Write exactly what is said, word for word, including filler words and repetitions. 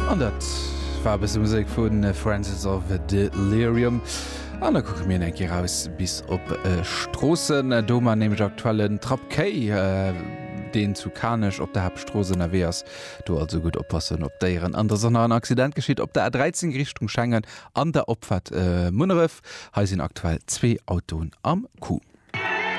an dat war bis Musik vun Francis of Delirium. An der gucke mir enke raus bis op äh, Strossen do man nämlich aktuellen Trap K äh, den zu Kanisch op der Hauptstrossen erwehrs du also gut oppassen op derieren an der sonne ein Accident geschieht op der A dreizehn Richtung Schengen an der Opfahrt äh, Munneref ha sind aktuell zwei Autoen am Kuh.